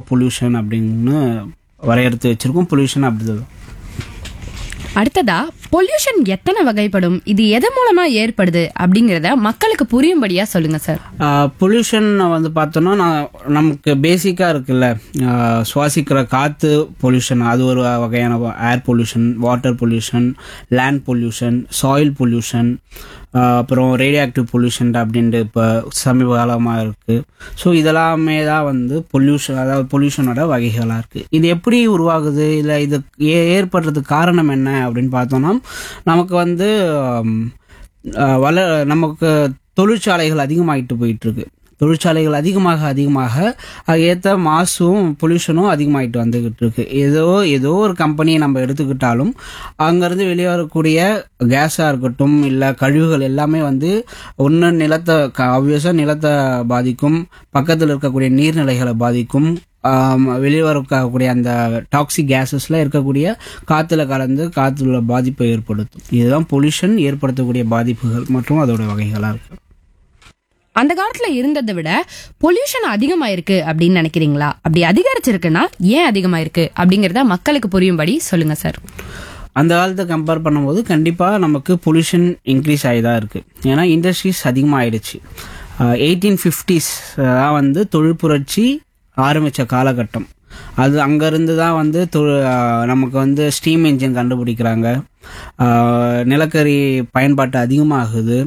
Pollution அப்படின்னு வரையறுத்து வச்சிருக்கோம். பொல்யூஷன் அப்படிதான். அடுத்ததா பொல்யூஷன் எத்தனை வகைப்படும், இது எது மூலமா ஏற்படுது அப்படிங்கறத மக்களுக்கு புரியும்படியா சொல்லுங்க சார். பொல்யூஷன் வந்து பார்த்தோம்னா நமக்கு பேசிக்கா இருக்குல்ல, சுவாசிக்கிற காத்து பொல்யூஷன், அது ஒரு வகையான air pollution, water pollution, land pollution, soil pollution, அப்புறம் ரேடியோ ஆக்டிவ் பொல்யூஷன் அப்படின்ட்டு இப்போ சமீப காலமாக இருக்குது. ஸோ இதெல்லாமே தான் வந்து பொல்யூஷன், அதாவது பொல்யூஷனோட வகைகளாக இருக்குது. இது எப்படி உருவாகுது, இல்லை இது ஏற்படுறதுக்கு காரணம் என்ன அப்படின்னு பார்த்தோம்னா, நமக்கு வந்து நமக்கு தொழிற்சாலைகள் அதிகமாகிட்டு போயிட்டுருக்கு. தொழிற்சாலைகள் அதிகமாக அது ஏற்ற மாசும் பொல்யூஷனும் அதிகமாகிட்டு வந்துக்கிட்டு இருக்கு. ஏதோ ஒரு கம்பெனியை நம்ம எடுத்துக்கிட்டாலும் அங்கேருந்து வெளியே வரக்கூடிய கேஸாக இருக்கட்டும், இல்லை கழிவுகள் எல்லாமே வந்து ஒன்று நிலத்தை ஆப்வியஸாக நிலத்தை பாதிக்கும், பக்கத்தில் இருக்கக்கூடிய நீர்நிலைகளை பாதிக்கும், வெளியே வரக்கூடிய அந்த டாக்ஸிக் கேஸஸ்ல இருக்கக்கூடிய காற்றுல கலந்து காற்றுல பாதிப்பை ஏற்படுத்தும். இதுதான் பொல்யூஷன் ஏற்படுத்தக்கூடிய பாதிப்புகள் மற்றும் அதோட வகைகளாக இருக்கு. அந்த காலத்துல இருந்ததை விட பொல்யூஷன் அதிகமாயிருக்கு அப்படின்னு நினைக்கிறீங்களா? அப்படி அதிகரிச்சிருக்குன்னா ஏன் அதிகமாயிருக்கு அப்படிங்கறத மக்களுக்கு புரியும்படி சொல்லுங்க சார். அந்த காலத்தை கம்பேர் பண்ணும்போது கண்டிப்பாக நமக்கு பொல்யூஷன் இன்க்ரீஸ் ஆகி தான் இருக்கு. ஏன்னா இண்டஸ்ட்ரீஸ் அதிகமாகிடுச்சு. 1850s தான் வந்து தொழில் புரட்சி ஆரம்பித்த காலகட்டம். அது அங்கேருந்து தான் வந்து நமக்கு வந்து ஸ்டீம் என்ஜின் கண்டுபிடிக்கிறாங்க, நிலக்கரி பயன்பாட்டு அதிகமாகுது,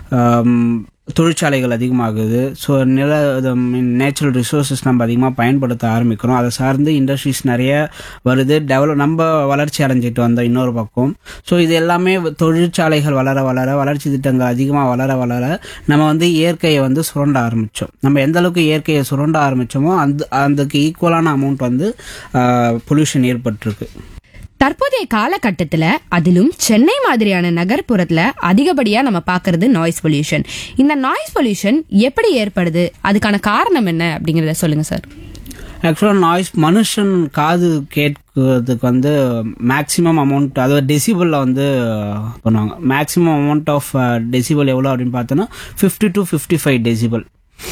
தொழிற்சாலைகள் அதிகமாகுது. ஸோ நேச்சுரல் ரிசோர்ஸஸ் நம்ம அதிகமாக பயன்படுத்த ஆரம்பிக்கிறோம். அதை சார்ந்து இண்டஸ்ட்ரீஸ் நிறைய வருது, நம்ம வளர்ச்சி அடைஞ்சிட்டு வந்தோம் இன்னொரு பக்கம். ஸோ இது எல்லாமே தொழிற்சாலைகள் வளர்ச்சி திட்டங்கள் அதிகமாக வளர நம்ம வந்து இயற்கையை வந்து சுரண்ட ஆரம்பித்தோம். நம்ம எந்த அளவுக்கு இயற்கையை சுரண்ட ஆரம்பித்தோமோ அதுக்கு ஈக்குவலான அமௌண்ட் வந்து பொல்யூஷன் ஏற்பட்டிருக்கு. தற்போதைய காலகட்டத்துல அதிலும் சென்னை மாதிரியான நகர்ப்புறத்துல அதிகப்படியா நம்ம பாக்குறது நாய்ஸ் பொல்யூஷன். இந்த நாய்ஸ் பொல்யூஷன் எப்படி ஏற்படுது, அதுக்கான காரணம் என்ன அப்படிங்கறத சொல்லுங்க சார். ஆக்சுவலாக நாய்ஸ் மனுஷன் காது கேட்கறதுக்கு வந்து மேக்ஸிமம் அமௌண்ட், அதாவது டெசிபிளில் வந்து பண்ணுவாங்க. மேக்ஸிமம் அமௌண்ட் ஆஃப் டெசிபிள் எவ்வளோ அப்படின்னு பார்த்தோன்னா 50 to 55 டெசிபிள்.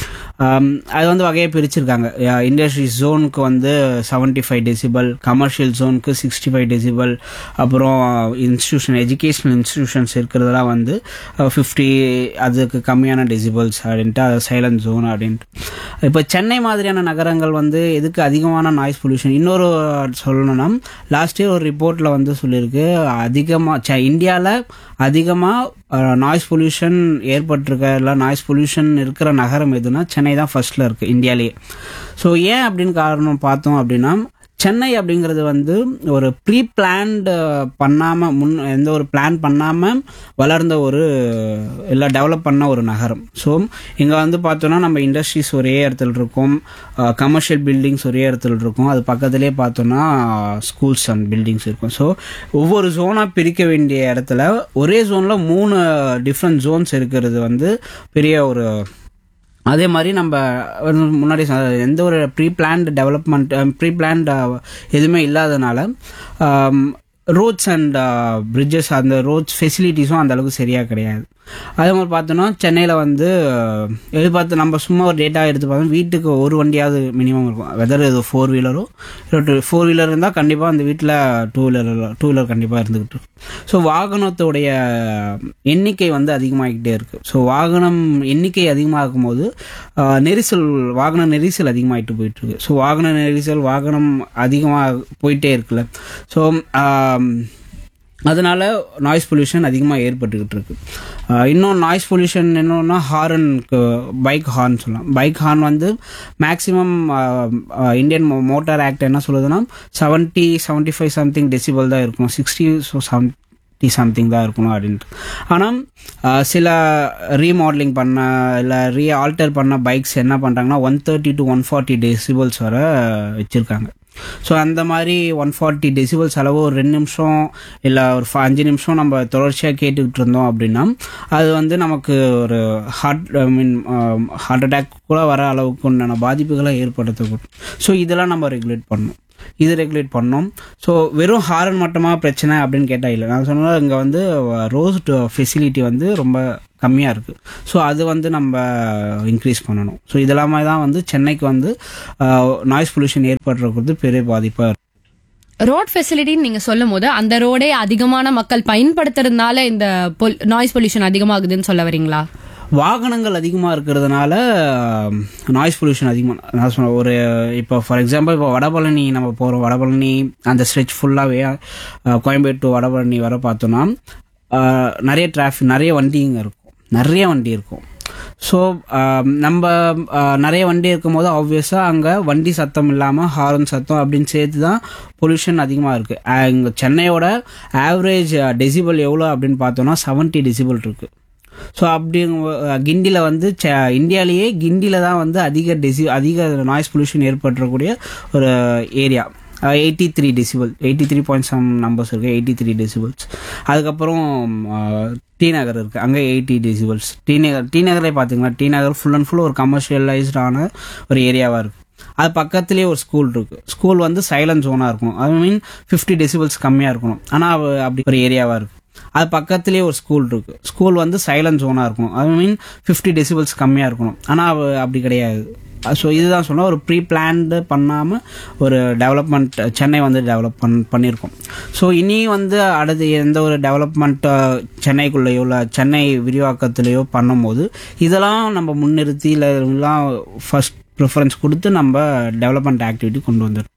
அது வந்து வகையை பிரிச்சிருக்காங்க. இண்டஸ்ட்ரி ஜோனுக்கு வந்து 75 டெசிபல், கமர்ஷியல் ஜோனுக்கு 65 டெசிபல், அப்புறம் எஜுகேஷனல் இன்ஸ்டிடியூஷன்ஸ் இருக்கிறதெல்லாம் வந்து 50, அதுக்கு கம்மியான டெசிபல்ஸ் அப்படின்ட்டு, அது சைலண்ட் ஜோன் அப்படின்ட்டு. இப்போ சென்னை மாதிரியான நகரங்கள் வந்து எதுக்கு அதிகமான நாய்ஸ் பொல்யூஷன் இன்னொரு சொல்லணும்னா, லாஸ்ட் இயர் ஒரு ரிப்போர்ட்டில் வந்து சொல்லியிருக்கு, அதிகமாக இந்தியாவில் அதிகமாக நாய்ஸ் பொல்யூஷன் ஏற்பட்டிருக்க, இல்லை நாய்ஸ் பொல்யூஷன் இருக்கிற நகரம் எதுனா சென்னை தான் ஃபர்ஸ்ட்ல இருக்கு இந்தியாலேயே. ஸோ ஏன் அப்படின்னு காரணம் பார்த்தோம் அப்படின்னா, சென்னை அப்படிங்கிறது வந்து ஒரு ப்ரீ பிளான்டு பண்ணாமல், எந்த ஒரு பிளான் பண்ணாமல் வளர்ந்த ஒரு இல்லை டெவலப் பண்ண ஒரு நகரம். ஸோ இங்கே வந்து பார்த்தோன்னா நம்ம இண்டஸ்ட்ரீஸ் ஒரே இடத்துல இருக்கும், கமர்ஷியல் பில்டிங்ஸ் ஒரே இடத்துல இருக்கும், அது பக்கத்துலேயே பார்த்தோன்னா ஸ்கூல்ஸ் அண்ட் பில்டிங்ஸ் இருக்கும். ஸோ ஒவ்வொரு ஜோனாக பிரிக்க வேண்டிய இடத்துல ஒரே ஜோனில் 3 டிஃப்ரெண்ட் ஜோன்ஸ் இருக்கிறது வந்து பெரிய ஒரு. அதே மாதிரி நம்ம முன்னாடி எந்த ஒரு pre planned development, pre planned எதுவுமே இல்லாதனால ரோட்ஸ் அண்ட் பிரிட்ஜஸ், அந்த ரோட்ஸ் ஃபெசிலிட்டிஸும் அந்த அளவுக்கு சரியாக கிடையாது. அதே மாதிரி பார்த்தோன்னா சென்னையில் வந்து பார்த்து நம்ம சும்மா ஒரு டேட்டா எடுத்து பார்த்தோம், வீட்டுக்கு ஒரு வண்டியாவது மினிமம் இருக்கும். வெதர் இது 4 வீலரோ 4 வீலர் இருந்தால் கண்டிப்பாக அந்த வீட்டில் 2 வீலர் கண்டிப்பாக இருந்துக்கிட்டு இருக்கும். ஸோ வாகனத்தோடைய எண்ணிக்கை வந்து அதிகமாகிக்கிட்டே இருக்குது. ஸோ வாகனம் எண்ணிக்கை அதிகமாகும் போது வாகன நெரிசல் அதிகமாகிட்டு போயிட்டுருக்கு. ஸோ வாகனம் அதிகமாக போயிட்டே இருக்குல்ல. ஸோ அதனால நாய்ஸ் பொல்யூஷன் அதிகமாக ஏற்பட்டுக்கிட்டு இருக்கு. இன்னும் நாய்ஸ் பொல்யூஷன் என்னன்னா பைக் ஹார்ன் சொல்லலாம். பைக் ஹார்ன் வந்து மேக்ஸிமம் இந்தியன் மோட்டார் ஆக்ட் என்ன சொல்லுதுன்னா 70-75 சம்திங் டெசிபல் தான் இருக்கணும், 60 சம்திங் தான் இருக்கணும் அப்படின்ட்டு. ஆனால் சில ரீமாடலிங் பண்ண இல்லை ஆல்டர் பண்ண பைக்ஸ் என்ன பண்ணுறாங்கன்னா 130 to 140 டெசிபல்ஸ் வர வச்சுருக்காங்க. ஸோ அந்த மாதிரி 140 டெசிபல்ஸ் அளவு ஒரு 2 நிமிஷம் இல்லை ஒரு 5 நிமிஷம் நம்ம தொடர்ச்சியாக கேட்டுக்கிட்டு இருந்தோம் அப்படின்னா அது வந்து நமக்கு ஒரு ஹார்ட் அட்டாக் கூட வர அளவுக்கு உண்டான பாதிப்புகளை ஏற்படுத்தக்கூடும். ஸோ இதெல்லாம் நம்ம ரெகுலேட் பண்ணணும். இது ரெகுலேட் பண்ணோம். ஸோ வெறும் ஹாரன் மட்டமாக பிரச்சனை அப்படின்னு கேட்டால் இல்லை. நான் சொன்ன இங்கே வந்து ரோட் ஃபெசிலிட்டி வந்து ரொம்ப கம்மியாக இருக்குது. ஸோ அது வந்து நம்ம இன்க்ரீஸ் பண்ணணும். ஸோ இதெல்லாமே தான் வந்து சென்னைக்கு வந்து நாய்ஸ் பொல்யூஷன் ஏற்படுறது பெரிய பாதிப்பாக இருக்குது. ரோட் ஃபெசிலிட்டின்னு நீங்க சொல்லும் போது அந்த ரோடே அதிகமான மக்கள் பயன்படுத்துறதுனால இந்த நாய்ஸ் பொல்யூஷன் அதிகமாகுதுன்னு சொல்ல வரீங்களா? வாகனங்கள் அதிகமாக இருக்கிறதுனால நாய்ஸ் பொல்யூஷன் அதிகமாக. நான் சொன்ன ஒரு இப்போ ஃபார் எக்ஸாம்பிள் இப்போ வடபழனி நம்ம போகிறோம். வடபழனி அந்த ஸ்ட்ரெச் ஃபுல்லாகவே கோயம்பேடு டு வடபழனி வர பார்த்தோன்னா நிறைய டிராஃபிக், நிறைய வண்டிங்க இருக்கும், நிறைய வண்டி இருக்கும். ஸோ நம்ம நிறைய வண்டி இருக்கும் போது ஆப்வியஸாக அங்கே வண்டி சத்தம் இல்லாமல் ஹாரன் சத்தம் அப்படின்னு சேர்த்து தான் பொல்யூஷன் அதிகமாக இருக்குது. இங்கே சென்னையோட ஆவரேஜ் டெசிபிள் எவ்வளோ அப்படின்னு பார்த்தோன்னா 70 டெசிபிள் இருக்குது. ஸோ அப்படி கிண்டியில் வந்து இந்தியாவிலேயே கிண்டியில் தான் வந்து அதிக நாய்ஸ் பொல்யூஷன் ஏற்படுறக்கூடிய ஒரு ஏரியா. 83 டெசிபிள், 83.7 நம்பர்ஸ் இருக்குது, 83 டெசிபிள்ஸ். அதுக்கப்புறம் டி நகர் இருக்குது, அங்கே 80 டெசிபிள்ஸ். டி நகரே பார்த்தீங்கன்னா D Nagar full and full ஒரு கமர்ஷியலைஸ்டான ஒரு ஏரியாவாக இருக்குது. அது பக்கத்துலேயே ஒரு ஸ்கூல் இருக்குது. ஸ்கூல் வந்து சைலண்ட் ஜோனாக இருக்கும். ஐ மீன் 50 டெசிபிள்ஸ் கம்மியாக இருக்கணும், ஆனால் அப்படி ஒரு ஏரியாவாக இருக்குது. அது பக்கத்துலேயே ஒரு ஸ்கூல் இருக்குது. ஸ்கூல் வந்து சைலண்ட் ஜோனாக இருக்கும். ஐ மீன் 50 டெசிபிள்ஸ் கம்மியாக இருக்கணும், ஆனால் அப்படி கிடையாது. ஸோ இதுதான் சொன்னால் ஒரு ப்ரீ பிளான்டு பண்ணாமல் ஒரு டெவலப்மெண்ட் சென்னை வந்து டெவலப் பண்ணியிருக்கோம். ஸோ இனி வந்து அடுத்து எந்த ஒரு டெவலப்மெண்ட் சென்னைக்குள்ளேயோ இல்லை சென்னை விரிவாக்கத்துலேயோ பண்ணும்போது இதெல்லாம் நம்ம முன்னிறுத்தி எல்லாம் ஃபர்ஸ்ட் ப்ரிஃபரன்ஸ் கொடுத்து நம்ம டெவலப்மெண்ட் ஆக்டிவிட்டி கொண்டு வந்துடும்.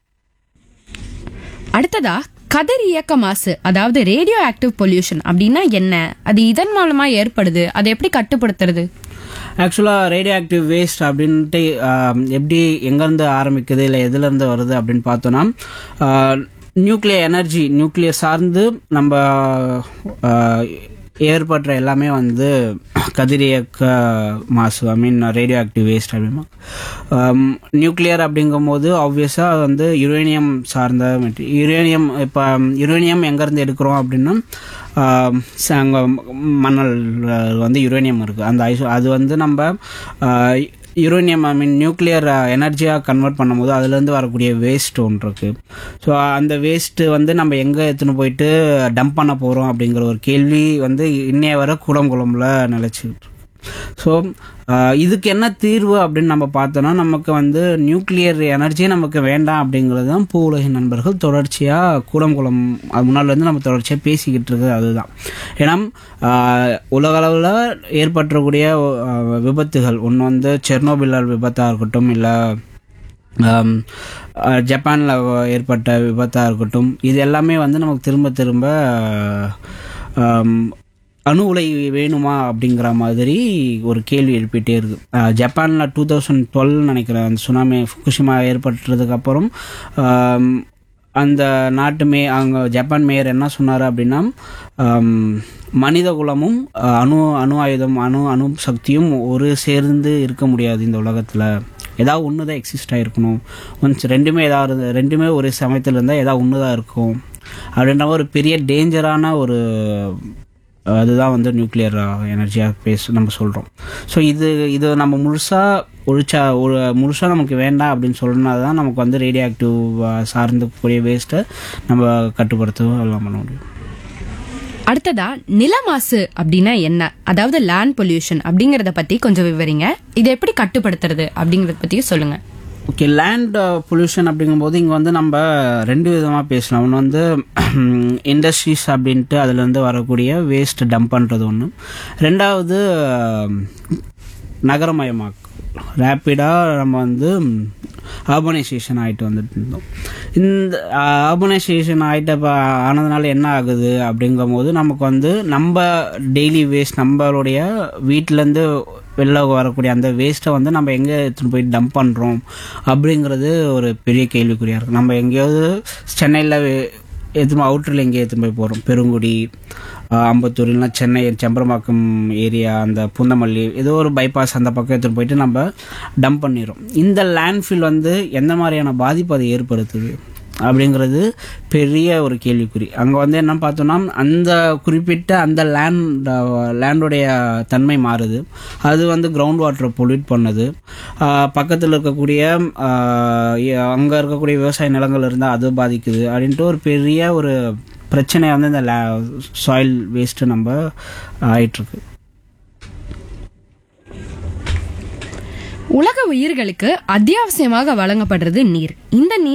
அடுத்ததா கதிர் இயக்க மாசு, அதாவது ரேடியோ ஆக்டிவ் பொல்யூஷன் அப்படின்னா என்ன, அது இதன் மூலமா ஏற்படுது, அதை எப்படி கட்டுப்படுத்துறது? ஆக்சுவலாக ரேடியோ ஆக்டிவ் வேஸ்ட் அப்படின்ட்டு எப்படி எங்கேருந்து ஆரம்பிக்குது இல்லை எதுலேருந்து வருது அப்படின்னு பார்த்தோன்னா நியூக்ளியர் எனர்ஜி, நியூக்ளியர் சார்ந்து நம்ம ஏற்படுற எல்லாமே வந்து கதிரியக்க மாசு, ஐ மீன் ரேடியோ ஆக்டிவ் வேஸ்ட் அப்படிமா. நியூக்ளியர் அப்படிங்கும்போது ஆப்வியஸாக வந்து யுரேனியம் சார்ந்த யுரேனியம். இப்போ யுரேனியம் எங்கேருந்து எடுக்கிறோம் அப்படின்னா அங்கே மணல் வந்து யுரேனியம் இருக்குது. அந்த அது வந்து நம்ம யுரேனியம் ஐ மீன் நியூக்ளியர் எனர்ஜியாக கன்வெர்ட் பண்ணும்போது அதுலேருந்து வரக்கூடிய வேஸ்ட் ஒன்று இருக்குது. ஸோ அந்த வேஸ்ட்டு வந்து நம்ம எங்கே எடுத்துன்னு போயிட்டு டம்ப் பண்ண போகிறோம் அப்படிங்கிற ஒரு கேள்வி வந்து இன்னைய வர குளம்குளம்ல நிலச்சிக்கிட்டு. ஸோ இதுக்கு என்ன தீர்வு அப்படின்னு நம்ம பார்த்தோன்னா நமக்கு வந்து நியூக்ளியர் எனர்ஜி நமக்கு வேண்டாம் அப்படிங்கிறது தான் பூ உலகின் நண்பர்கள் தொடர்ச்சியாக கூடங்குளம் அது முன்னாடிலேருந்து நம்ம தொடர்ச்சியாக பேசிக்கிட்டு இருக்குது. அதுதான் ஏன்னா உலக அளவில் ஏற்பட்டக்கூடிய விபத்துகள் ஒன்று வந்து செர்னோபில் விபத்தாக இருக்கட்டும், இல்லை ஜப்பானில் ஏற்பட்ட விபத்தாக இருக்கட்டும், இது எல்லாமே வந்து நமக்கு திரும்ப திரும்ப அணு உலை வேணுமா அப்படிங்கிற மாதிரி ஒரு கேள்வி எழுப்பிட்டே இருக்கு. ஜப்பானில் 2012 நினைக்கிறேன் அந்த சுனாமி ஃபுகுஷிமா ஏற்பட்டதுக்கப்புறம் அந்த நாட்டு அங்கே ஜப்பான் மேயர் என்ன சொன்னார் அப்படின்னா மனித குலமும் அணு ஆயுதம் அணு சக்தியும் ஒரு சேர்ந்து இருக்க முடியாது இந்த உலகத்தில். ஏதாவது ஒன்று தான் எக்ஸிஸ்ட் ஆகிருக்கணும். ஒன்ஸ் ரெண்டுமே ஒரு சமயத்தில் இருந்தால் ஏதாவது ஒன்று தான் இருக்கும் அப்படின்ற ஒரு பெரிய டேஞ்சரான ஒரு அதுதான் வந்து நியூக்ளியர் எனர்ஜியாக நம்ம சொல்கிறோம். ஸோ இது நம்ம முழுசாக நமக்கு வேண்டாம் அப்படின்னு சொல்கிறதுனால தான் நமக்கு வந்து ரேடியோ ஆக்டிவ் சார்ந்தக்கூடிய வேஸ்ட்டை நம்ம கட்டுப்படுத்தவும் எல்லாம் பண்ண முடியும். அடுத்ததா நில மாசு அப்படின்னா என்ன, அதாவது லேண்ட் பொல்யூஷன் அப்படிங்கறத பத்தி கொஞ்சம் விவரிங்க. இதை எப்படி கட்டுப்படுத்துறது அப்படிங்கறத பத்தியும் சொல்லுங்க. ஓகே, லேண்ட் பொல்யூஷன் அப்படிங்கும்போது இங்கே வந்து நம்ம ரெண்டு விதமாக பேசலாம். ஒன்று வந்து இண்டஸ்ட்ரீஸ் அப்படின்ட்டு அதுலேருந்து வரக்கூடிய வேஸ்ட் டம்ப் பண்ணுறது ஒன்று. ரெண்டாவது நகரமயமாக்கு ரேப்பிடாக நம்ம வந்து அர்பனைசேஷன் ஆகிட்டு வந்துட்டு இருந்தோம். இந்த அர்பனைசேஷன் ஆனதுனால என்ன ஆகுது அப்படிங்கும் போது நமக்கு வந்து நம்ம டெய்லி வேஸ்ட் நம்மளுடைய வீட்டிலேருந்து வெளில வரக்கூடிய அந்த வேஸ்ட்டை வந்து நம்ம எங்கே எடுத்துன்னு போய் டம்ப் பண்ணுறோம் அப்படிங்கிறது ஒரு பெரிய கேள்விக்குறியாக இருக்குது. நம்ம எங்கேயாவது சென்னையில் எடுத்துன்னு அவுட்டரில் எங்கேயும் எடுத்துன்னு போய் போகிறோம், பெருங்குடி, அம்பத்தூர், இல்லைனா சென்னை செம்பரம்பாக்கம் ஏரியா, அந்த பூந்தமல்லி, ஏதோ ஒரு பைபாஸ் அந்த பக்கம் எடுத்துகிட்டு போயிட்டு நம்ம டம்ப் பண்ணிடுறோம். இந்த லேண்ட்ஃபில் வந்து எந்த மாதிரியான பாதிப்பு அதை ஏற்படுத்துது? அப்படிங்கிறது பெரிய ஒரு கேள்விக்குறி. அங்கே வந்து என்ன பார்த்தோம்னா அந்த குறிப்பிட்ட அந்த லேண்டோடைய தன்மை மாறுது. அது வந்து கிரவுண்ட் வாட்டரை பொல்யூட் பண்ணுது. பக்கத்தில் இருக்கக்கூடிய அங்கே இருக்கக்கூடிய விவசாய நிலங்கள் இருந்தால் அது பாதிக்குது அப்படின்ட்டு ஒரு பெரிய ஒரு பிரச்சனையை வந்து இந்த சாயில் வேஸ்ட்டு நம்ம ஆயிட்டுருக்கு. உலக உயிர்களுக்கு அத்தியாவசியமாக வழங்கப்படுறது நீர். இந்த நீர்